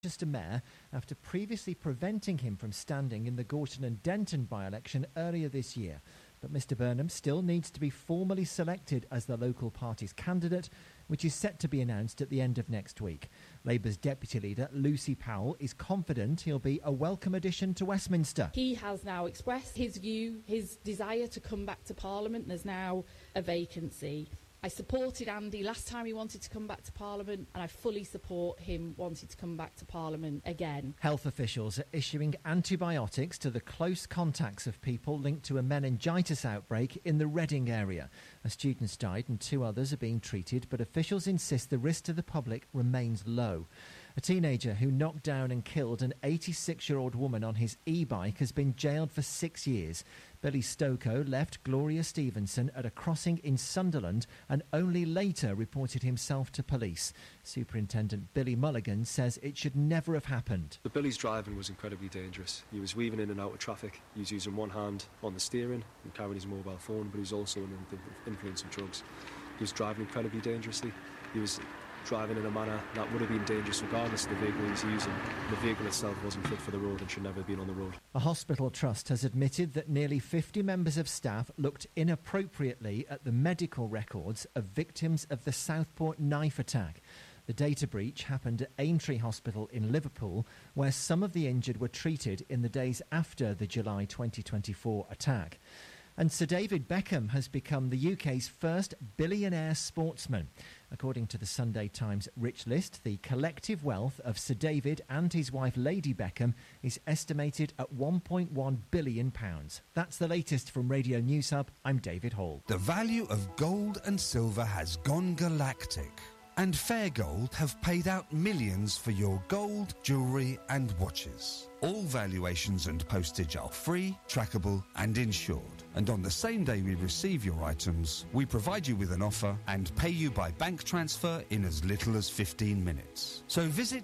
Manchester Mayor after previously preventing him from standing in the Gorton and Denton by-election earlier this year. But Mr Burnham still needs to be formally selected as the local party's candidate, which is set to be announced at the end of next week. Labour's deputy leader, Lucy Powell, is confident he'll be a welcome addition to Westminster. He has now expressed his view, his desire to come back to Parliament. There's now a vacancy. I supported Andy last time he wanted to come back to Parliament, and I fully support him wanting to come back to Parliament again. Health officials are issuing antibiotics to the close contacts of people linked to a meningitis outbreak in the Reading area. A student's died and 2 others are being treated, but officials insist the risk to the public remains low. A teenager who knocked down and killed an 86-year-old woman on his e-bike has been jailed for 6 years. Billy Stokoe left Gloria Stevenson at a crossing in Sunderland and only later reported himself to police. Superintendent Billy Mulligan says it should never have happened. But Billy's driving was incredibly dangerous. He was weaving in and out of traffic. He was using one hand on the steering and carrying his mobile phone, but he was also under the influence of drugs. He was driving incredibly dangerously. He was driving in a manner that would have been dangerous regardless of the vehicle he was using. The vehicle itself wasn't fit for the road and should never have been on the road. A hospital trust has admitted that nearly 50 members of staff looked inappropriately at the medical records of victims of the Southport knife attack. The data breach happened at Aintree Hospital in Liverpool, where some of the injured were treated in the days after the July 2024 attack. And Sir David Beckham has become the UK's first billionaire sportsman. According to the Sunday Times Rich List, the collective wealth of Sir David and his wife Lady Beckham is estimated at £1.1 billion. That's the latest from Radio News Hub. I'm David Hall. The value of gold and silver has gone galactic, and Fair Gold have paid out millions for your gold, jewellery and watches. All valuations and postage are free, trackable and insured. And on the same day we receive your items, we provide you with an offer and pay you by bank transfer in as little as 15 minutes. So visit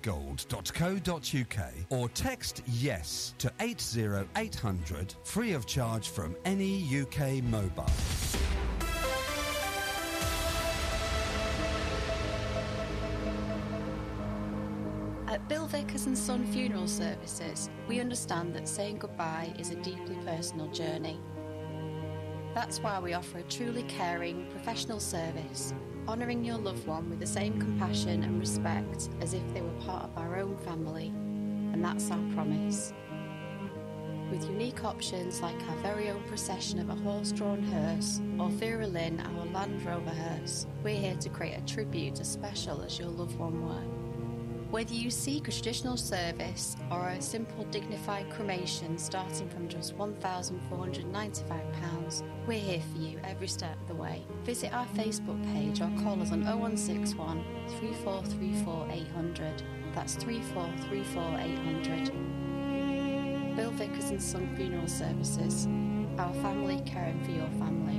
fairgold.co.uk or text YES to 80800 free of charge from any UK mobile. At Bill Vickers and Son Funeral Services, we understand that saying goodbye is a deeply personal journey. That's why we offer a truly caring, professional service, honouring your loved one with the same compassion and respect as if they were part of our own family. And that's our promise. With unique options like our very own procession of a horse-drawn hearse or Vera Lynn, our Land Rover hearse, we're here to create a tribute as special as your loved one were. Whether you seek a traditional service or a simple dignified cremation starting from just £1,495, we're here for you every step of the way. Visit our Facebook page or call us on 0161 3434 800. That's 3434 800. Bill Vickers and Son Funeral Services. Our family caring for your family.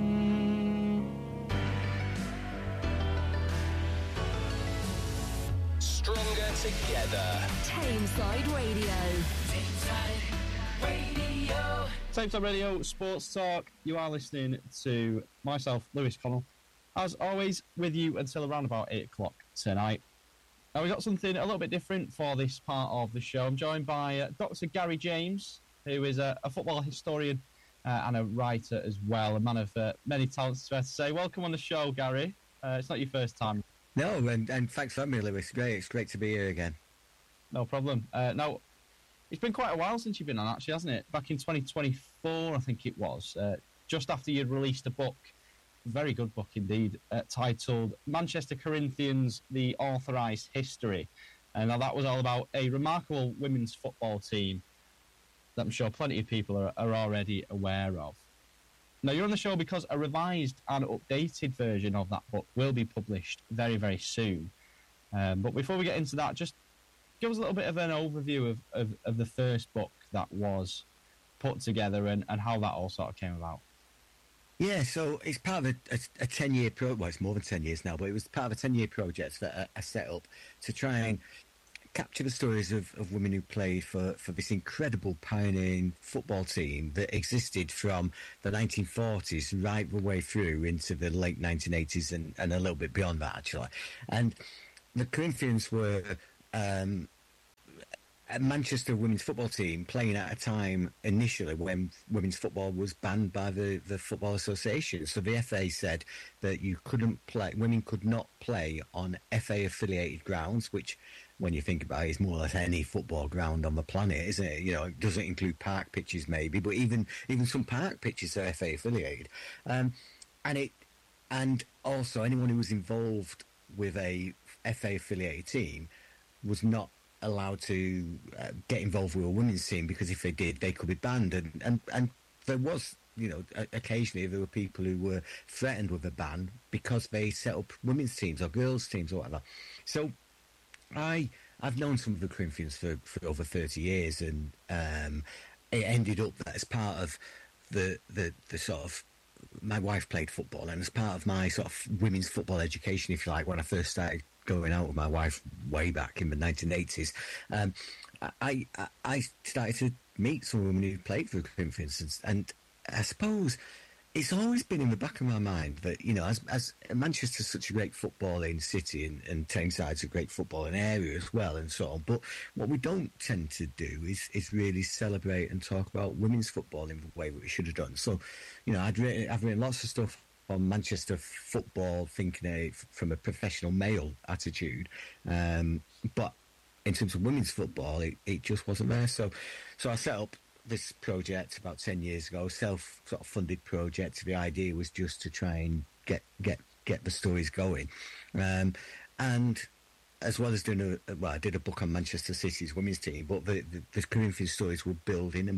Stronger together. Tameside Radio. Tameside Radio, Sports Talk. You are listening to myself, Lewis Connell. As always, with you until around about 8 o'clock tonight. Now, we've got something a little bit different for this part of the show. I'm joined by Dr. Gary James, who is a football historian and a writer as well, a man of many talents, it's fair to say. Welcome on the show, Gary. It's not your first time. No, and thanks for having me, Lewis. It's great to be here again. No problem. Now, it's been quite a while since you've been on, actually, hasn't it? Back in 2024, I think it was, just after you'd released a book, a very good book indeed, titled Manchester Corinthians, The Authorised History. And now that was all about a remarkable women's football team that I'm sure plenty of people are already aware of. Now, you're on the show because a revised and updated version of that book will be published very, very soon. But before we get into that, just give us a little bit of an overview of the first book that was put together and how that all sort of came about. Yeah, so it's part of a 10-year project. Well, it's more than 10 years now, but it was part of a 10-year project that I set up to try and capture the stories of women who played for this incredible pioneering football team that existed from the 1940s right the way through into the late 1980s and a little bit beyond that, actually. And the Corinthians were a Manchester women's football team playing at a time initially when women's football was banned by the Football Association. So the FA said that women could not play on FA affiliated grounds, which, when you think about it, is more or less any football ground on the planet, isn't it? You know, it doesn't include park pitches maybe, but even some park pitches are FA affiliated. And also anyone who was involved with a FA affiliated team was not allowed to get involved with a women's team, because if they did, they could be banned. And there was, you know, occasionally there were people who were threatened with a ban because they set up women's teams or girls' teams or whatever. So I've known some of the Corinthians for over 30 years, and it ended up that as part of the sort of, my wife played football, and as part of my sort of women's football education, if you like, when I first started going out with my wife way back in the 1980s, I started to meet some women who played for Corinthians, and I suppose it's always been in the back of my mind that, you know, as Manchester's such a great footballing city, and Tyneside's a great footballing area as well, and so on, but what we don't tend to do is really celebrate and talk about women's football in the way that we should have done. So, you know, I've written lots of stuff on Manchester football, thinking from a professional male attitude, but in terms of women's football, it just wasn't there. So I set up this project about 10 years ago, self-funded project. The idea was just to try and get the stories going, and as well as doing I did a book on Manchester City's women's team, but the Corinthian stories were building,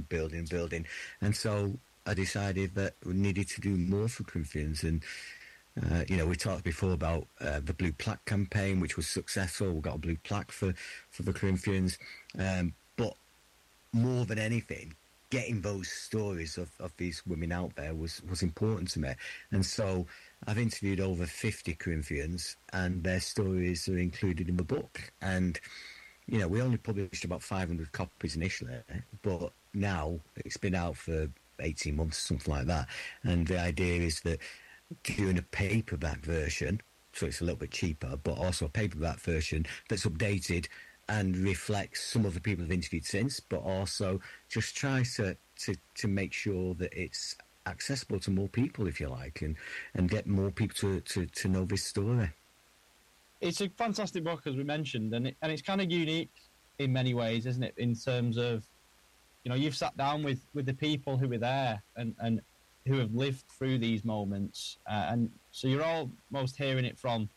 and so I decided that we needed to do more for Corinthians. And you know, we talked before about the Blue Plaque campaign, which was successful. We got a blue plaque for the Corinthians, but more than anything, getting those stories of these women out there was important to me. And so I've interviewed over 50 Corinthians, and their stories are included in the book. And, you know, we only published about 500 copies initially, but now it's been out for 18 months, something like that. And the idea is that doing a paperback version, so it's a little bit cheaper, but also a paperback version that's updated and reflects some of the people I've interviewed since, but also just tries to make sure that it's accessible to more people, if you like, and get more people to know this story. It's a fantastic book, as we mentioned, and it's kind of unique in many ways, isn't it? In terms of, you know, you've sat down with the people who were there and who have lived through these moments, and so you're almost hearing it from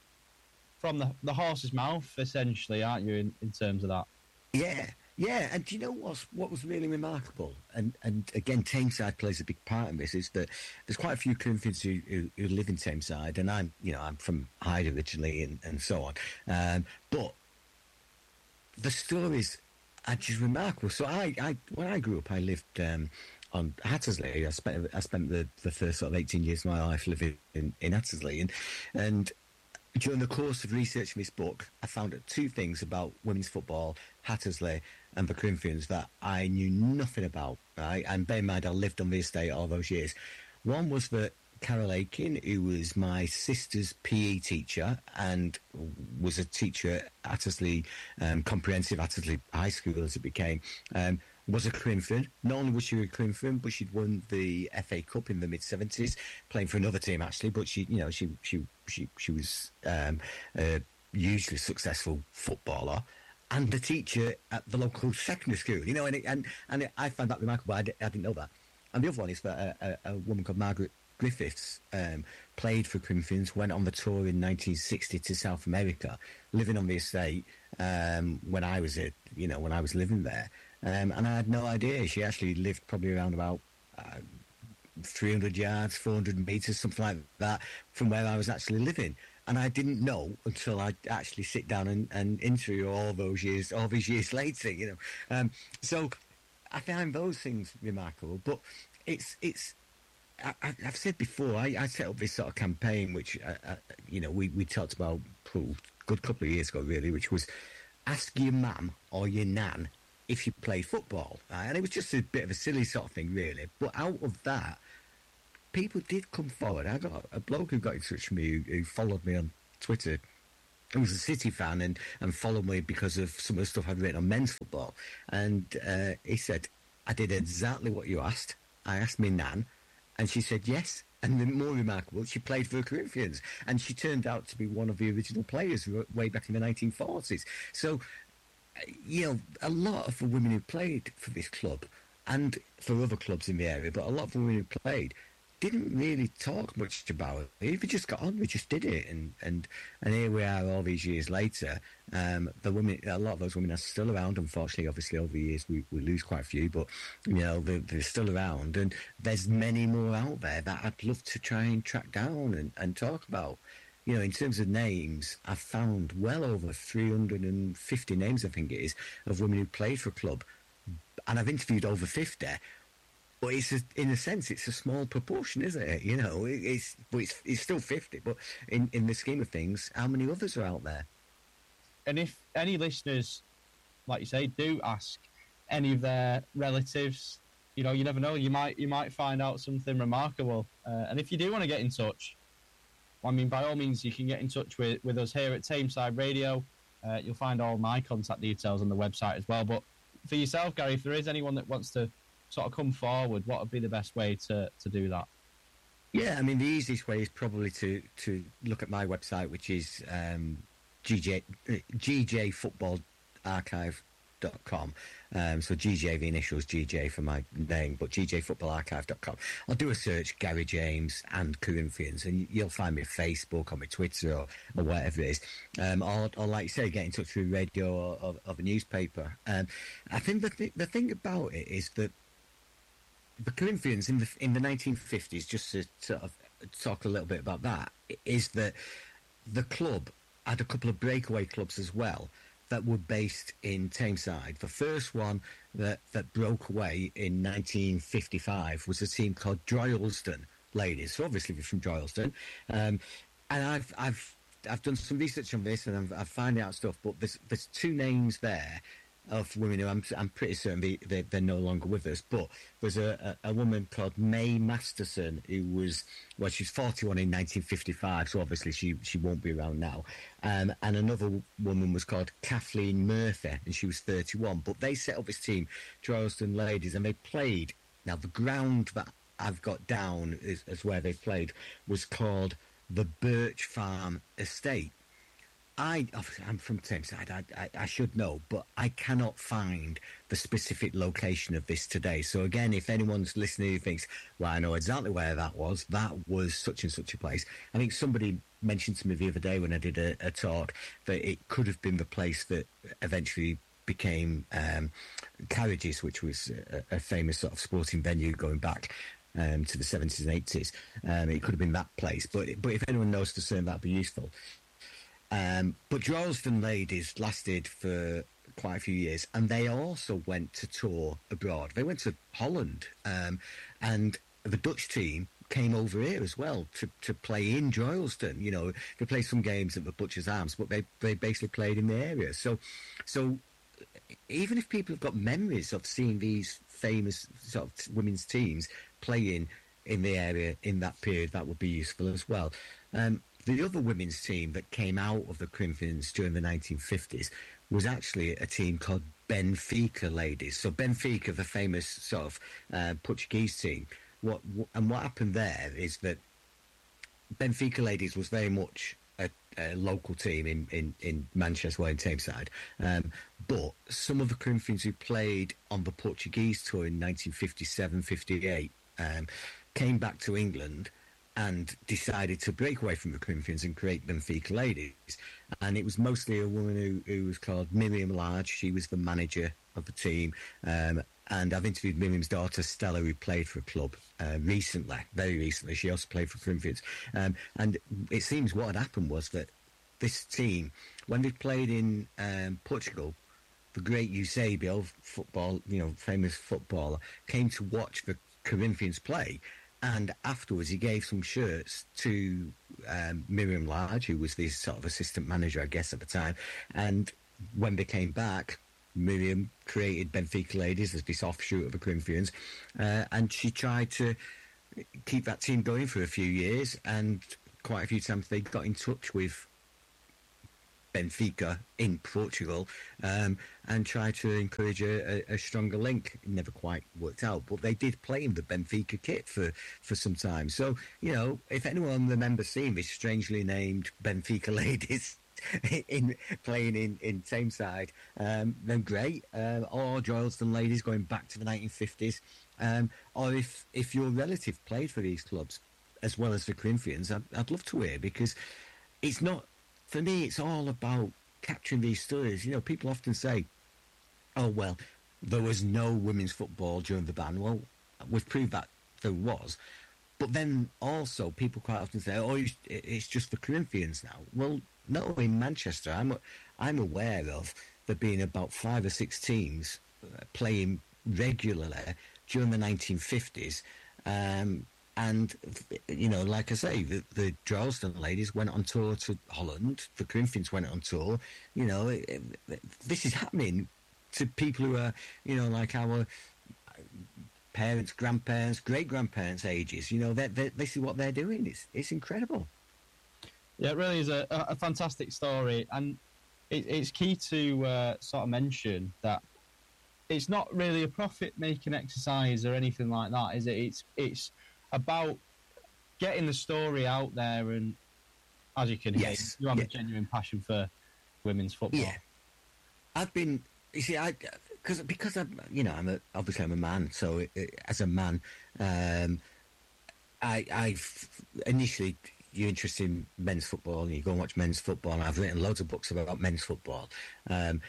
the horse's mouth, essentially, aren't you, in terms of that? Yeah, and do you know what was really remarkable? And again, Tameside plays a big part in this, is that there's quite a few Corinthians who live in Tameside, and I'm from Hyde originally, and so on. But the stories are just remarkable. So when I grew up, I lived on Hattersley. I spent the first sort of 18 years of my life living in Hattersley, and during the course of researching this book, I found out two things about women's football, Hattersley and the Corinthians, that I knew nothing about, right? And bear in mind, I lived on the estate all those years. One was that Carol Aiken, who was my sister's PE teacher and was a teacher at Hattersley, Comprehensive Hattersley High School as it became, was a Corinthian. Not only was she a Corinthian, but she'd won the FA Cup in the mid-70s, playing for another team actually. But she was a hugely successful footballer and a teacher at the local secondary school. You know, and I found that remarkable. I didn't know that. And the other one is that a woman called Margaret Griffiths played for Corinthians, went on the tour in 1960 to South America, living on the estate when I was living there. And I had no idea. She actually lived probably around about 300 yards, 400 metres, something like that, from where I was actually living. And I didn't know until I actually sit down and interview all these years later, you know. So I find those things remarkable. But I've said before, I set up this sort of campaign, which, we talked about a good couple of years ago, really, which was ask your mum or your nan if you play football. And it was just a bit of a silly sort of thing, really. But out of that, people did come forward. I got a bloke who got in touch with me who followed me on Twitter who's a City fan and followed me because of some of the stuff I'd written on men's football. And he said, I did exactly what you asked. I asked my nan, and she said yes. And the more remarkable, she played for the Corinthians, and she turned out to be one of the original players way back in the 1940s. So, a lot of the women who played for this club and for other clubs in the area, but a lot of the women who played didn't really talk much about it. We just got on, we just did it, and here we are all these years later. The women, a lot of those women are still around. Unfortunately, obviously, over the years we lose quite a few, but they're still around, and there's many more out there that I'd love to try and track down and talk about. In terms of names, I've found well over 350 names, I think it is, of women who played for a club, and I've interviewed over 50. But in a sense, it's a small proportion, isn't it? It's still 50. But in the scheme of things, how many others are out there? And if any listeners, like you say, do ask any of their relatives, you never know. You might find out something remarkable. And if you do want to get in touch, by all means, you can get in touch with us here at Tameside Radio. You'll find all my contact details on the website as well. But for yourself, Gary, if there is anyone that wants to sort of come forward, what would be the best way to do that? Yeah, the easiest way is probably to look at my website, which is GJFootballarchive.com. So GJ, the initials GJ for my name, but GJFootballarchive.com. I'll do a search, Gary James and Corinthians, and you'll find me on Facebook, on my Twitter, or whatever it is. Or like you say, get in touch with radio or the newspaper. I think the thing about it is that the Corinthians in the 1950s, just to sort of talk a little bit about that, is that the club had a couple of breakaway clubs as well that were based in Tameside. The first one that broke away in 1955 was a team called Droylsden Ladies. So obviously we're from Droylsden, and I've done some research on this, and I've found out stuff. But there's two names there of women who I'm pretty certain they're no longer with us. But there's a woman called May Masterson who was, she's 41 in 1955, so obviously she won't be around now. And another woman was called Kathleen Murphy, and she was 31. But they set up this team, Droylsden Ladies, and they played. Now, the ground that I've got down as where they played was called the Birch Farm Estate. I'm from Tameside, I should know, but I cannot find the specific location of this today. So again, if anyone's listening who thinks, well, I know exactly where that was such and such a place. I think somebody mentioned to me the other day when I did a talk that it could have been the place that eventually became Carriages, which was a famous sort of sporting venue going back to the 70s and 80s. It could have been that place. But if anyone knows for certain, that'd be useful. But Droylsden Ladies lasted for quite a few years, and they also went to tour abroad. They went to Holland, and the Dutch team came over here as well to play in Droylsden. They played some games at the Butcher's Arms, but they basically played in the area. So even if people have got memories of seeing these famous sort of women's teams playing in the area in that period, that would be useful as well. The other women's team that came out of the Corinthians during the 1950s was actually a team called Benfica Ladies. So Benfica, the famous sort of Portuguese team. What happened there is that Benfica Ladies was very much a local team in Manchester, in Tameside. But some of the Corinthians who played on the Portuguese tour in 1957-58 came back to England and decided to break away from the Corinthians and create Benfica Ladies. And it was mostly a woman who was called Miriam Large. She was the manager of the team. And I've interviewed Miriam's daughter, Stella, who played for a club very recently. She also played for Corinthians. And it seems what had happened was that this team, when they played in Portugal, the great Eusebio, famous footballer, came to watch the Corinthians play. And afterwards, he gave some shirts to Miriam Large, who was the sort of assistant manager, I guess, at the time. And when they came back, Miriam created Benfica Ladies as this offshoot of the Corinthians. And she tried to keep that team going for a few years. And quite a few times they got in touch with Benfica in Portugal, and try to encourage a stronger link. It never quite worked out, but they did play in the Benfica kit for some time. So, you know, if anyone remembers seeing this strangely named Benfica ladies playing in Tameside, then great. Or Droylsden ladies going back to the 1950s. Or if your relative played for these clubs as well as the Corinthians, I'd love to hear, because it's not, for me, it's all about capturing these stories. You know, people often say, oh, well, there was no women's football during the ban. Well, we've proved that there was. But then also people quite often say, oh, it's just the Corinthians now. Well, no, in Manchester, I'm aware of there being about 5 or 6 teams playing regularly during the 1950s. And, you know, like I say, the Droylsden ladies went on tour to Holland. The Corinthians went on tour. You know, this is happening to people who are, you know, like our parents, grandparents, great-grandparents' ages. You know, this is what they're doing. It's incredible. Yeah, it really is a fantastic story. And it's key to sort of mention that it's not really a profit-making exercise or anything like that, is it? It's about getting the story out there, and as you can hear, you have a genuine passion for women's football. Yeah, I've been, you see, because I'm obviously I'm a man, so as a man, I've initially, you're interested in men's football, and you go and watch men's football, and I've written loads of books about men's football, and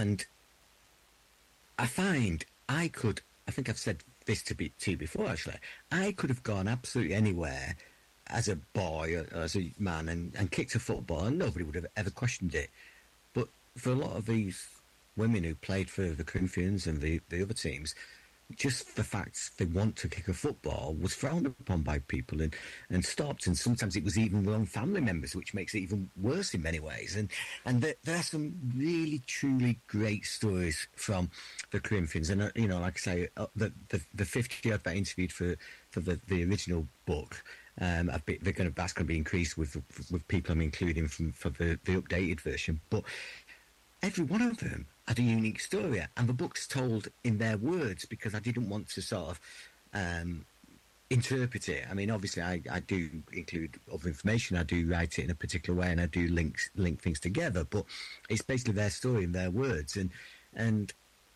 I find I think I've said this to you before, actually. I could have gone absolutely anywhere as a boy or as a man and kicked a football, and nobody would have ever questioned it. But for a lot of these women who played for the Corinthians and the other teams, just the fact they want to kick a football was frowned upon by people and stopped, and sometimes it was even their own family members, which makes it even worse in many ways. And there are some really, truly great stories from the Corinthians. And, you know, like I say, the 50 I've interviewed for the original book, that's going to be increased with people I'm including for the updated version. But every one of them had a unique story, and the book's told in their words, because I didn't want to sort of interpret it. I mean, obviously, I do include other information, I do write it in a particular way, and I do link things together, but it's basically their story in their words, and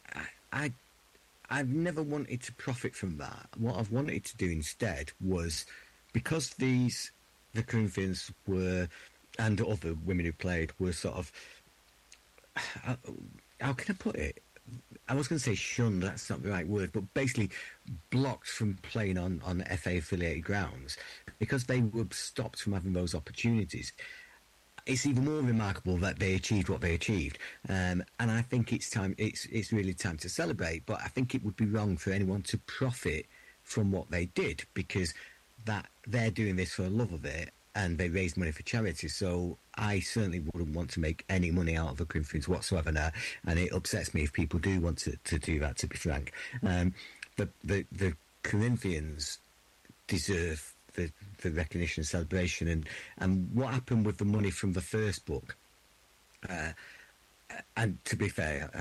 I've never wanted to profit from that. What I've wanted to do instead was, because the Corinthians were, and other women who played, were sort of, how can I put it? I was going to say shunned, that's not the right word, but basically blocked from playing on FA-affiliated grounds because they were stopped from having those opportunities. It's even more remarkable that they achieved what they achieved, and I think it's time. It's really time to celebrate. But I think it would be wrong for anyone to profit from what they did, because that they're doing this for the love of it, and they raised money for charity. So I certainly wouldn't want to make any money out of the Corinthians whatsoever now, and it upsets me if people do want to do that, to be frank. The Corinthians deserve the recognition and celebration, and what happened with the money from the first book, and to be fair,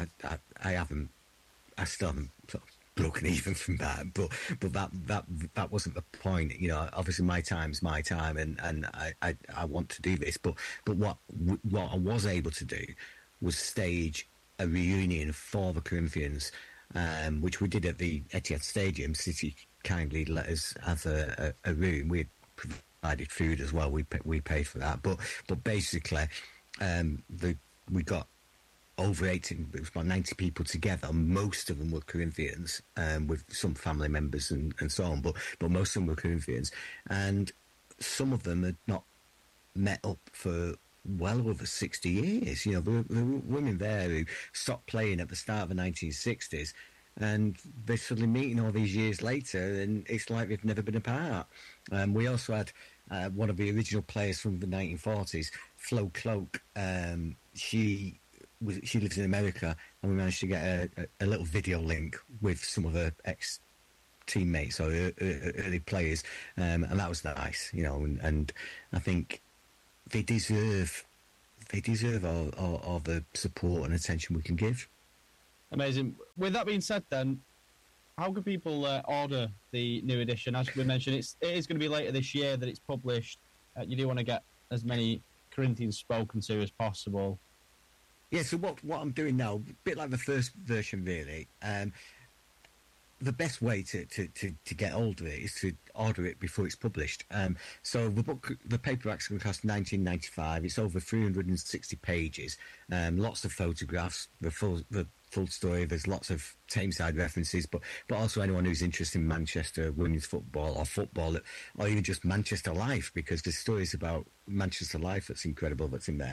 I still haven't sort of broken even from that, but that wasn't the point. You know, obviously my time's my time, and I want to do this, but what I was able to do was stage a reunion for the Corinthians, which we did at the Etihad Stadium. City kindly let us have a room. We provided food as well. We paid for that, but basically, we got over 18, it was about 90 people together. Most of them were Corinthians, with some family members and so on, but most of them were Corinthians, and some of them had not met up for well over 60 years. You know, there were women there who stopped playing at the start of the 1960s, and they're suddenly meeting all these years later, and it's like they've never been apart. We also had one of the original players from the 1940s, Flo Cloak. She lives in America, and we managed to get a little video link with some of her ex-teammates or early players, and that was nice, you know, and I think they deserve they deserve all the support and attention we can give. Amazing. With that being said, then, how can people order the new edition? As we mentioned, it is going to be later this year that it's published. You do want to get as many Corinthians spoken to as possible. Yeah, so what I'm doing now, a bit like the first version, really. The best way to get hold of it is to order it before it's published. So the paperback's going to cost $19.95. It's over 360 pages, lots of photographs, the full story. There's lots of Tameside references, but also anyone who's interested in Manchester women's football or even just Manchester life, because there's stories about Manchester life that's incredible that's in there.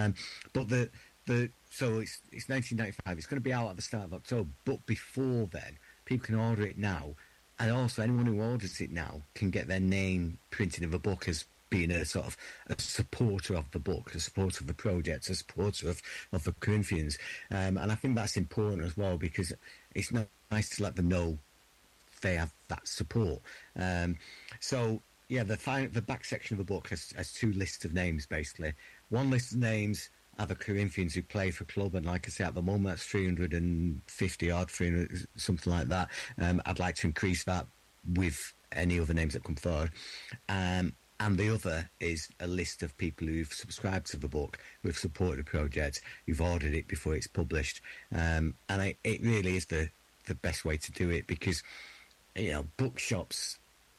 So it's $19.95. It's going to be out at the start of October, but before then, people can order it now, and also anyone who orders it now can get their name printed in the book as being a sort of a supporter of the book, a supporter of the project, a supporter of the Corinthians. And I think that's important as well, because it's nice to let them know they have that support. So, yeah, the back section of the book has two lists of names, basically. One list of names are the Corinthians who play for club, and like I say, at the moment that's 350 odd, 300, something like that. I'd like to increase that with any other names that come forward. And the other is a list of people who've subscribed to the book, who've supported the project, who've ordered it before it's published. And it really is the best way to do it, because, you know, bookshops,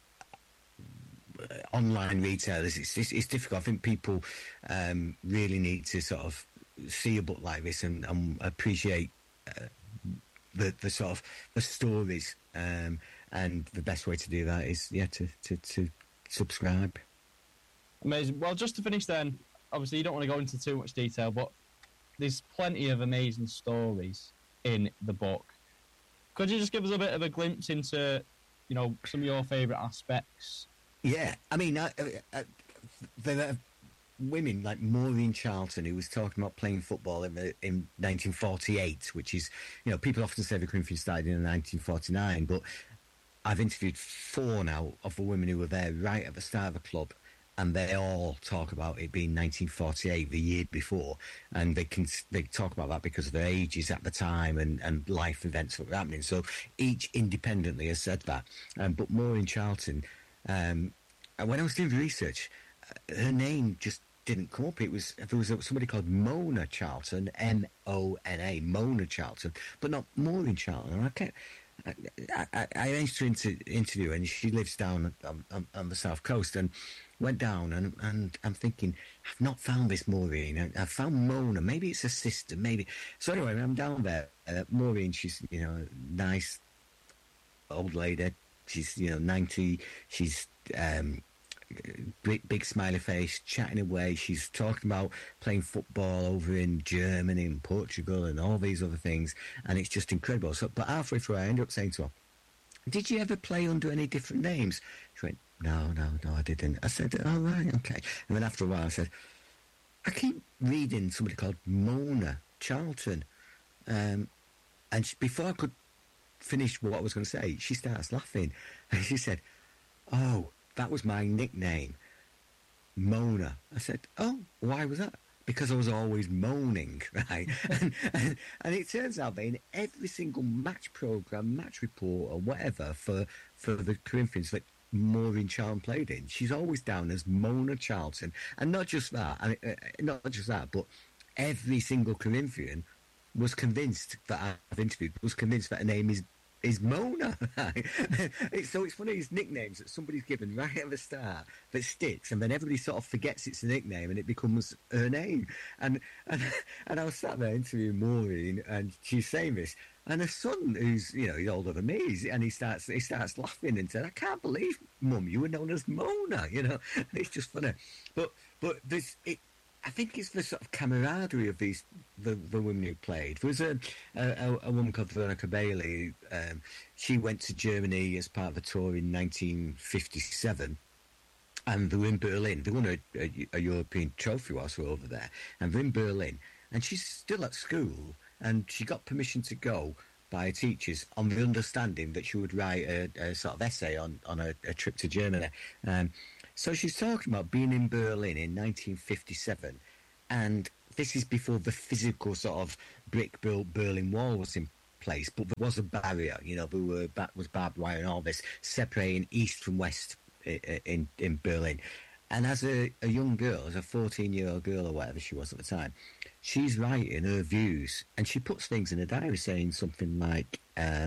online retailers, it's difficult. I think people really need to sort of see a book like this and appreciate the sort of the stories, and the best way to do that is to subscribe. Amazing. Well, just to finish then, obviously you don't want to go into too much detail, but there's plenty of amazing stories in the book. Could you just give us a bit of a glimpse into, you know, some of your favourite aspects? Yeah, I mean, there are women like Maureen Charlton, who was talking about playing football in 1948, which is, you know, people often say the Corinthians started in 1949, but I've interviewed 4 now of the women who were there right at the start of the club, and they all talk about it being 1948, the year before, and they talk about that because of their ages at the time and life events that were happening. So each independently has said that. But Maureen Charlton, and when I was doing the research, her name just didn't come up. There was somebody called Mona Charlton, Mona, Mona Charlton, but not Maureen Charlton. I arranged to interview her, and she lives down on the south coast, and went down, and I'm thinking, I've not found this Maureen. I found Mona. Maybe it's a sister, maybe. So anyway, I'm down there. Maureen, she's, you know, nice old lady. She's, you know, 90. She's big smiley face, chatting away. She's talking about playing football over in Germany and Portugal and all these other things, and it's just incredible. So, but halfway through, I ended up saying to her, "Did you ever play under any different names?" She went, No, I didn't. I said, "Oh, right, okay." And then after a while, I said, "I keep reading somebody called Mona Charlton," and before I could finish what I was going to say, she starts laughing, and she said, "Oh, that was my nickname, Mona." I said, "Oh, why was that?" "Because I was always moaning," right? and it turns out that in every single match programme, match report, or whatever for the Corinthians that Maureen Charlton played in, she's always down as Mona Charlton. And not just that, but every single Corinthian was convinced that I've interviewed, was convinced that her name is Mona. So it's one of these nicknames that somebody's given right at the start that sticks, and then everybody sort of forgets it's a nickname and it becomes her name. And I was sat there interviewing Maureen, and she's saying this, and her son, who's, you know, he's older than me, and he starts laughing and said, "I can't believe, Mum, you were known as Mona," you know. And it's just funny, but there's it. I think it's the sort of camaraderie of the women who played. There was a woman called Veronica Bailey. She went to Germany as part of a tour in 1957, and they were in Berlin. They won a European trophy whilst we were over there, and they're in Berlin. And she's still at school, and she got permission to go by her teachers on the understanding that she would write a sort of essay on a trip to Germany. So she's talking about being in Berlin in 1957 and this is before the physical sort of brick-built Berlin Wall was in place, but there was a barrier. There was barbed wire and all this separating east from west in Berlin. And as a young girl, as a 14-year-old girl or whatever she was at the time, she's writing her views, and she puts things in a diary saying something like,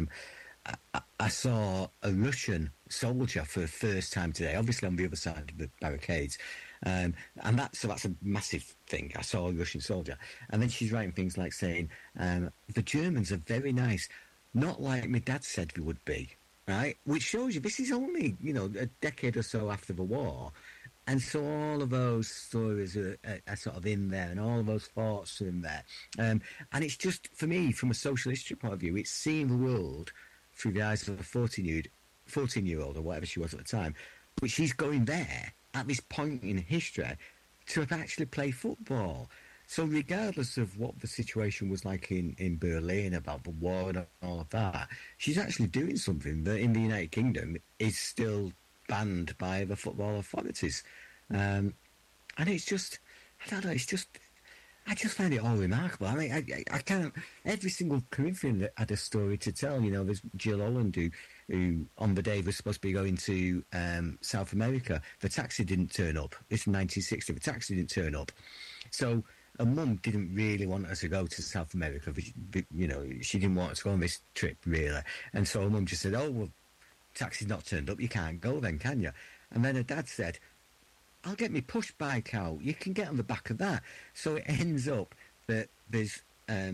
I saw a Russian soldier for the first time today, obviously on the other side of the barricades. And that's a massive thing. I saw a Russian soldier. And then she's writing things like saying, the Germans are very nice, not like my dad said they would be, right? Which shows you this is only, a decade or so after the war. And so all of those stories are sort of in there, and all of those thoughts are in there. And it's just, for me, from a social history point of view, it's seeing the world through the eyes of a 14-year-old or whatever she was at the time. But she's going there at this point in history to actually play football. So regardless of what the situation was like in Berlin about the war and all of that, she's actually doing something that in the United Kingdom is still banned by the football authorities. And it's just, I don't know, I just find it all remarkable. I mean, I can't, every single Corinthian had a story to tell. There's Jill Holland who on the day was supposed to be going to South America, the taxi didn't turn up. It's 1960, the taxi didn't turn up. So her mum didn't really want her to go to South America. She didn't want her to go on this trip, really. And so her mum just said, oh, well, taxi's not turned up, you can't go then, can you? And then her dad said, I'll get my push bike out, you can get on the back of that. So it ends up that there's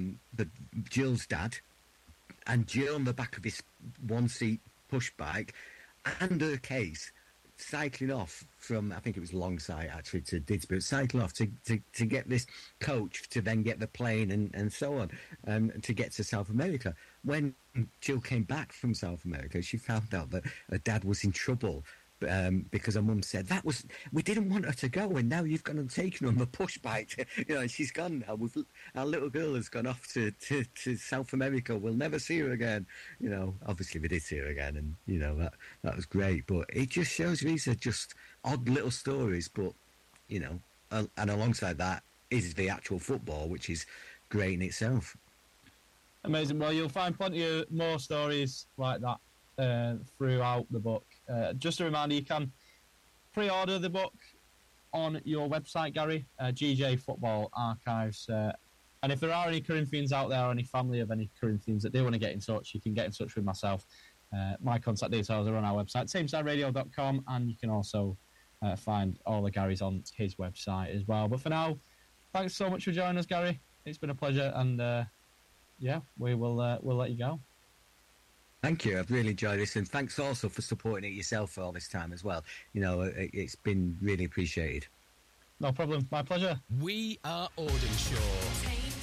Jill's dad and Jill on the back of this one-seat push bike and her case cycling off from, I think it was Longsight actually, to Didsbury, cycling off to get this coach to then get the plane and so on, to get to South America. When Jill came back from South America, she found out that her dad was in trouble because her mum said, we didn't want her to go, and now you've gone and taken her on the push bike. She's gone now. Our little girl has gone off to South America. We'll never see her again. Obviously we did see her again, and that was great. But it just shows these are just odd little stories. But and alongside that is the actual football, which is great in itself. Amazing. Well, you'll find plenty of more stories like that throughout the book. Just a reminder, you can pre-order the book on your website, Gary, GJ Football Archives. And if there are any Corinthians out there, or any family of any Corinthians that do want to get in touch, you can get in touch with myself. My contact details are on our website, samesideradio.com, and you can also find all the Garys on his website as well. But for now, thanks so much for joining us, Gary. It's been a pleasure, and we'll let you go. Thank you. I've really enjoyed this, and thanks also for supporting it yourself for all this time as well. It's been really appreciated. No problem. My pleasure. We are Audenshaw.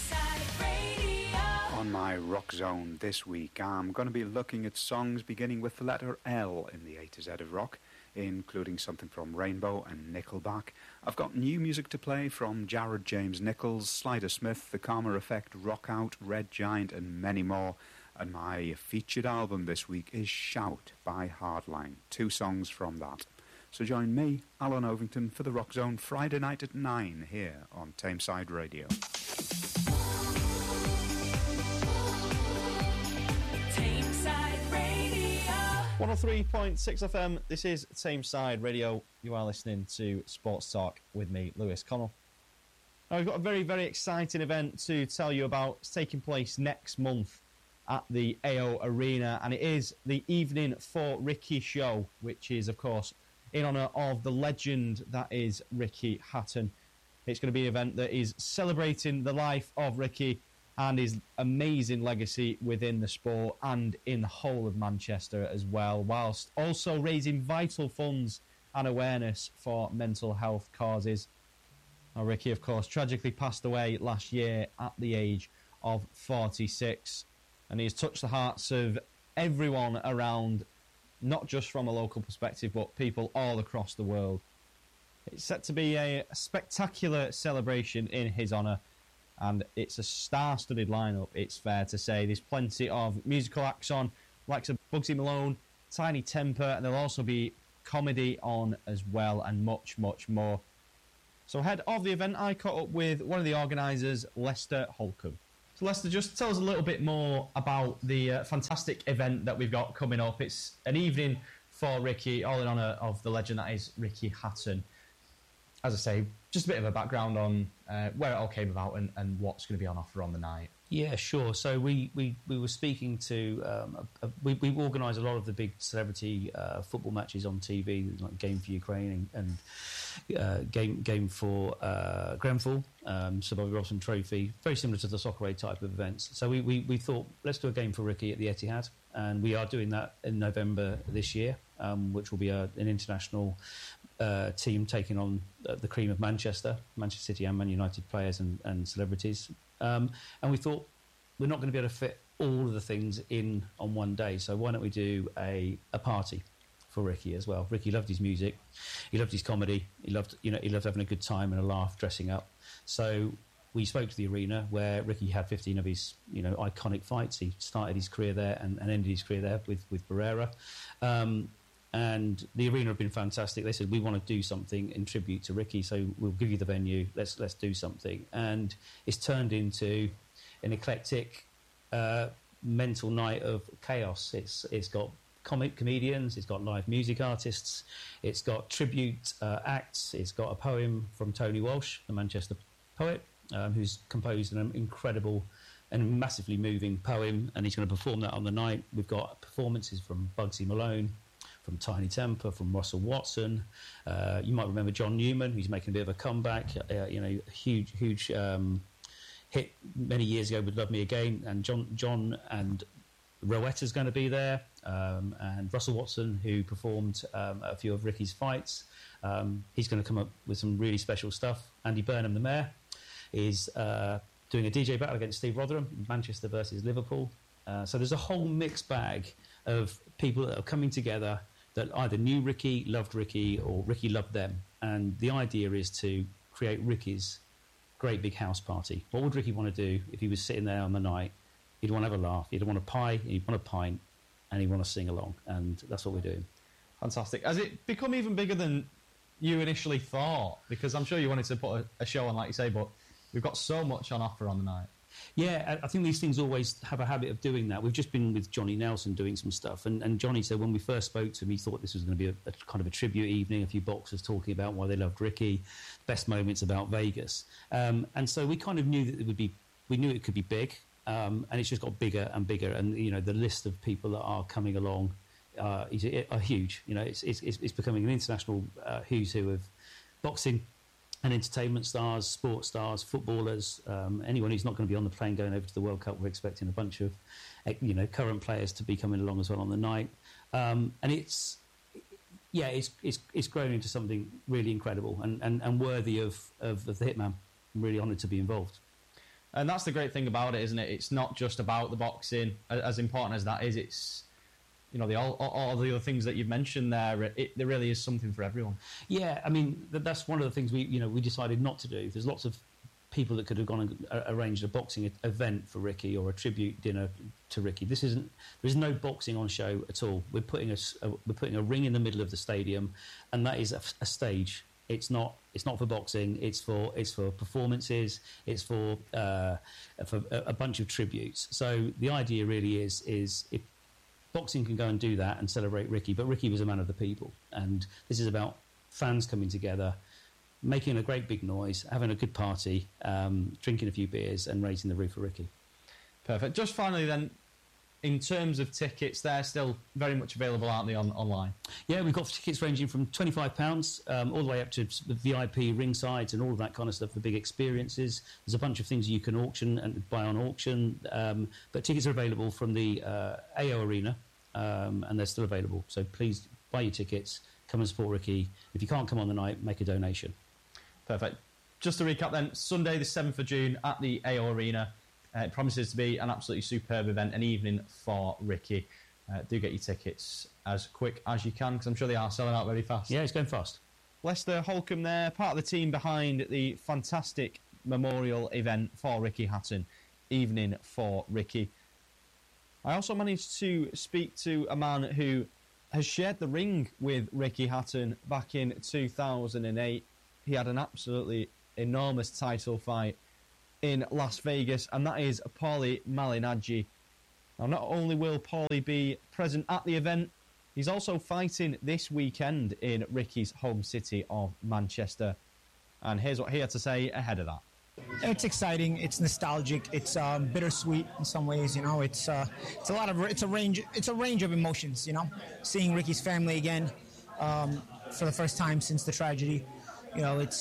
On my Rock Zone this week, I'm going to be looking at songs beginning with the letter L in the A to Z of rock, including something from Rainbow and Nickelback. I've got new music to play from Jared James Nichols, Slider Smith, The Karma Effect, Rock Out, Red Giant, and many more. And my featured album this week is Shout by Hardline. 2 songs from that. So join me, Alan Ovington, for the Rock Zone Friday night at 9 here on Tameside Radio. Tameside Radio. 103.6 FM. This is Tameside Radio. You are listening to Sports Talk with me, Lewis Connell. Now, we've got a very, very exciting event to tell you about. It's taking place next month at the AO Arena, and it is the Evening for Ricky show, which is, of course, in honour of the legend that is Ricky Hatton. It's going to be an event that is celebrating the life of Ricky and his amazing legacy within the sport and in the whole of Manchester as well, whilst also raising vital funds and awareness for mental health causes. Now, Ricky, of course, tragically passed away last year at the age of 46. And he's touched the hearts of everyone around, not just from a local perspective, but people all across the world. It's set to be a spectacular celebration in his honour, and it's a star-studded lineup, it's fair to say. There's plenty of musical acts on, like Bugsy Malone, Tiny Temper, and there'll also be comedy on as well, and much, much more. So ahead of the event, I caught up with one of the organisers, Lester Holcomb. So Lester, just tell us a little bit more about the fantastic event that we've got coming up. It's an evening for Ricky, all in honour of the legend that is Ricky Hatton. As I say, just a bit of a background on where it all came about and what's going to be on offer on the night. Yeah, sure. So we were speaking to we organise a lot of the big celebrity football matches on TV, like Game for Ukraine and Game for Grenfell, Sir Bobby Robson Trophy, very similar to the Soccer Aid type of events. So we thought, let's do a game for Ricky at the Etihad, and we are doing that in November this year, which will be an international team taking on the cream of Manchester City and Man United players and celebrities. And we thought, we're not going to be able to fit all of the things in on one day, so why don't we do a party for Ricky as well. Ricky loved his music, he loved his comedy, he loved having a good time and a laugh dressing up. So we spoke to the arena where Ricky had 15 of his iconic fights. He started his career there and ended his career there with Barrera. And the arena have been fantastic. They said, we want to do something in tribute to Ricky, so we'll give you the venue. Let's do something. And it's turned into an eclectic, mental night of chaos. It's got comedians, it's got live music artists, it's got tribute acts, it's got a poem from Tony Walsh, the Manchester poet, who's composed an incredible and massively moving poem, and he's going to perform that on the night. We've got performances from Bugsy Malone, from Tiny Temper, from Russell Watson. You might remember John Newman, who's making a bit of a comeback. A huge hit many years ago with Love Me Again. And John and Rowetta's going to be there, and Russell Watson, who performed a few of Ricky's fights. He's going to come up with some really special stuff. Andy Burnham, the mayor, is doing a DJ battle against Steve Rotherham, Manchester versus Liverpool. So there's a whole mixed bag of people that are coming together that either knew Ricky, loved Ricky, or Ricky loved them. And the idea is to create Ricky's great big house party. What would Ricky want to do if he was sitting there on the night? He'd want to have a laugh, he'd want a pie, he'd want a pint, and he'd want to sing along. And that's what we're doing. Fantastic. Has it become even bigger than you initially thought? Because I'm sure you wanted to put a show on, like you say, but we've got so much on offer on the night. Yeah, I think these things always have a habit of doing that. We've just been with Johnny Nelson doing some stuff, and Johnny said when we first spoke to him, he thought this was going to be a kind of a tribute evening, a few boxers talking about why they loved Ricky, best moments about Vegas. And so we kind of knew that we knew it could be big, and it's just got bigger and bigger, and the list of people that are coming along are huge. It's becoming an international who's who of boxing and entertainment stars, sports stars, footballers, anyone who's not going to be on the plane going over to the World Cup. We're expecting a bunch of, current players to be coming along as well on the night, and it's grown into something really incredible and worthy of the Hitman. I'm really honoured to be involved. And that's the great thing about it, isn't it? It's not just about the boxing, as important as that is. It's all the other things that you've mentioned there. There really is something for everyone. Yeah, I mean that's one of the things we decided not to do. There's lots of people that could have gone and arranged a boxing event for Ricky or a tribute dinner to Ricky. There's no boxing on show at all. We're putting a ring in the middle of the stadium, and that is a stage. It's not for boxing. It's for performances. It's for a bunch of tributes. So the idea really is if boxing can go and do that and celebrate Ricky, but Ricky was a man of the people, and this is about fans coming together, making a great big noise, having a good party, drinking a few beers, and raising the roof for Ricky. Perfect. Just finally then, in terms of tickets, they're still very much available, aren't they, online? Yeah, we've got tickets ranging from £25 all the way up to VIP ringsides and all of that kind of stuff for big experiences. There's a bunch of things you can auction and buy on auction, but tickets are available from the AO Arena, and they're still available. So please buy your tickets, come and support Ricky. If you can't come on the night, make a donation. Perfect. Just to recap then, Sunday the 7th of June at the AO Arena. It promises to be an absolutely superb event, an evening for Ricky. Do get your tickets as quick as you can, because I'm sure they are selling out very fast. Yeah, it's going fast. Lester Holcomb there, part of the team behind the fantastic memorial event for Ricky Hatton, Evening for Ricky. I also managed to speak to a man who has shared the ring with Ricky Hatton back in 2008. he had an absolutely enormous title fight in Las Vegas, and that is Paulie Malignaggi. Now, not only will Paulie be present at the event, he's also fighting this weekend in Ricky's home city of Manchester. And here's what he had to say ahead of that. It's exciting. It's nostalgic. It's bittersweet in some ways. You know, it's a range of emotions. You know, seeing Ricky's family again for the first time since the tragedy. You know, it's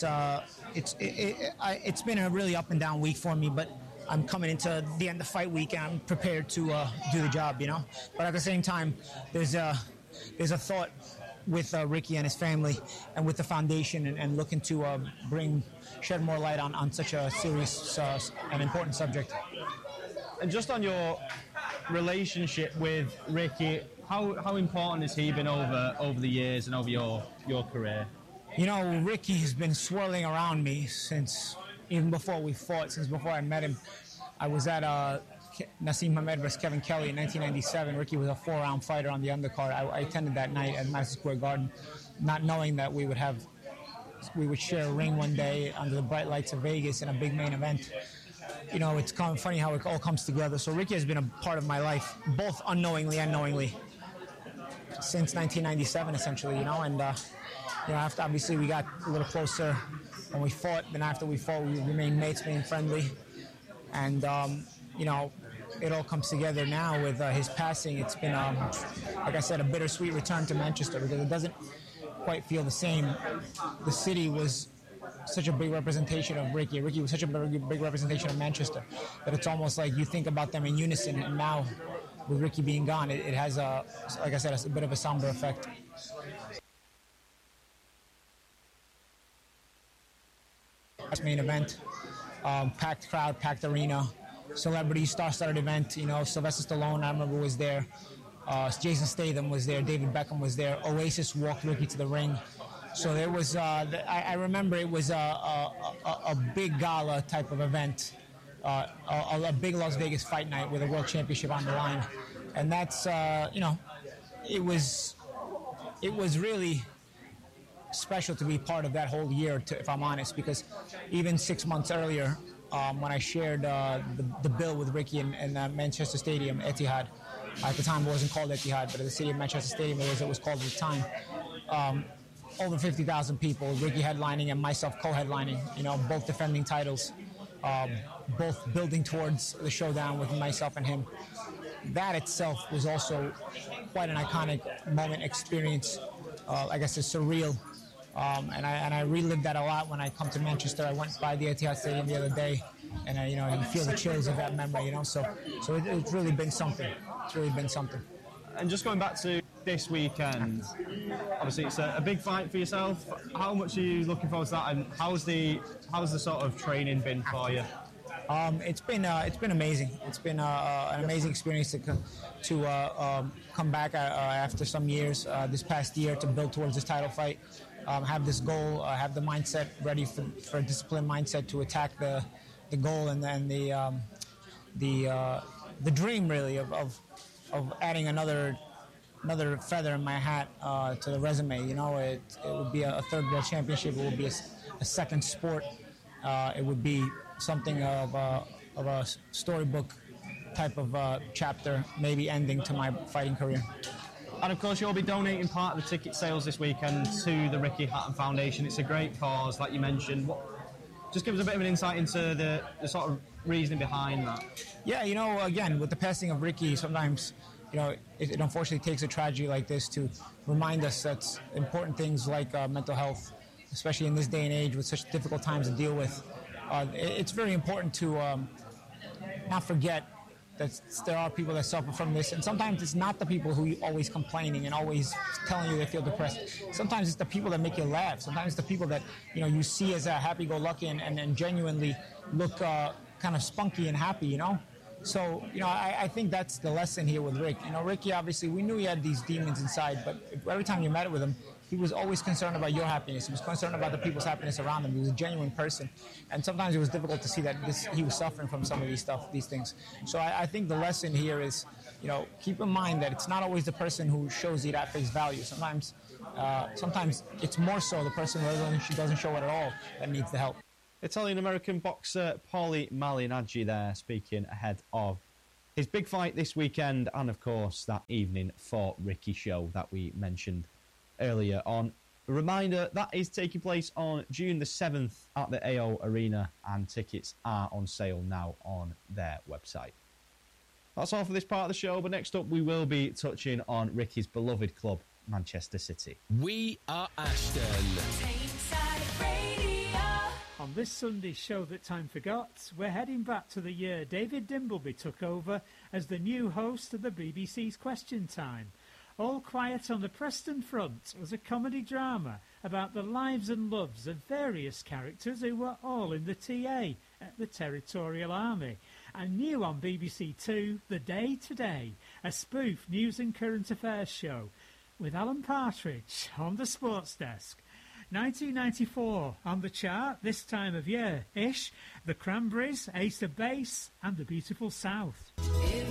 been a really up and down week for me, but I'm coming into the end of fight week and I'm prepared to do the job. You know, but at the same time, there's a thought with Ricky and his family and with the foundation and looking to shed more light on such a serious and important subject. And just on your relationship with Ricky, how important has he been over the years and over your career? You know, Ricky has been swirling around me since even before we fought, since before I met him. I was at Naseem Hamed vs. Kevin Kelly in 1997. Ricky was a 4-round fighter on the undercard. I attended that night at Madison Square Garden, not knowing that we would share a ring one day under the bright lights of Vegas in a big main event. You know, it's kind of funny how it all comes together. So Ricky has been a part of my life, both unknowingly and knowingly, since 1997, essentially. You know, and after obviously we got a little closer when we fought. Then after we fought, we remained mates, remained friendly, and you know, it all comes together now with his passing. It's been, like I said, a bittersweet return to Manchester because it doesn't quite feel the same. The city was such a big representation of Ricky. Ricky was such a big representation of Manchester that it's almost like you think about them in unison. And now, with Ricky being gone, it has, like I said, a bit of a somber effect. Main event, packed crowd, packed arena. Celebrity star-studded event. You know, Sylvester Stallone, I remember, was there. Jason Statham was there. David Beckham was there. Oasis walked Ricky to the ring. So there was. I remember it was a big gala type of event, a big Las Vegas fight night with a world championship on the line, and that's you know, it was really special to be part of that whole year. If I'm honest, because even 6 months earlier. When I shared the bill with Ricky in Manchester Stadium, Etihad. At the time, it wasn't called Etihad, but at the city of Manchester Stadium, it was called at the time. Over 50,000 people, Ricky headlining and myself co-headlining, you know, both defending titles, both building towards the showdown with myself and him. That itself was also quite an iconic moment, experience. I guess it's surreal. And I relived that a lot when I come to Manchester. I went by the Etihad Stadium the other day, and you feel the chills of that memory. You know, so it's really been something. It's really been something. And just going back to this weekend, obviously it's a big fight for yourself. How much are you looking forward to that? And how's the sort of training been for you? It's been amazing. It's been an amazing experience to come back after some years. This past year to build towards this title fight. Have this goal, have the mindset ready for a disciplined mindset to attack the goal and then the dream really of adding another feather in my hat to the resume. You know, it would be a third world championship. It would be a second sport. It would be something of a storybook type of chapter, maybe ending to my fighting career. And of course, you'll be donating part of the ticket sales this weekend to the Ricky Hatton Foundation. It's a great cause, like you mentioned. Just give us a bit of an insight into the sort of reasoning behind that. Yeah, you know, again, with the passing of Ricky, sometimes, you know, it unfortunately takes a tragedy like this to remind us that important things like mental health, especially in this day and age with such difficult times to deal with, it's very important to not forget that there are people that suffer from this, and sometimes it's not the people who are always complaining and always telling you they feel depressed. Sometimes it's the people that make you laugh. Sometimes it's the people that, you know, you see as happy-go-lucky and genuinely look kind of spunky and happy, you know? So, you know, I think that's the lesson here with Rick. You know, Ricky, obviously, we knew he had these demons inside, but every time you met with him, he was always concerned about your happiness. He was concerned about the people's happiness around him. He was a genuine person. And sometimes it was difficult to see that he was suffering from some of these things. So I think the lesson here is, keep in mind that it's not always the person who shows you at face value. Sometimes it's more so the person who doesn't show it at all that needs the help. Italian-American boxer Paulie Malignaggi there, speaking ahead of his big fight this weekend, and of course that evening for Ricky show that we mentioned earlier on. A reminder, that is taking place on June the 7th at the AO Arena, and tickets are on sale now on their website. That's all for this part of the show, but next up we will be touching on Ricky's beloved club, Manchester City. We are Ashton. Tameside Radio. On this Sunday's show that time forgot, we're heading back to the year David Dimbleby took over as the new host of the BBC's Question Time. All Quiet on the Preston Front was a comedy drama about the lives and loves of various characters who were all in the TA at the Territorial Army. And new on BBC Two, The Day Today, a spoof news and current affairs show with Alan Partridge on the sports desk. 1994 on the chart this time of year-ish, the Cranberries, Ace of Base and the Beautiful South. It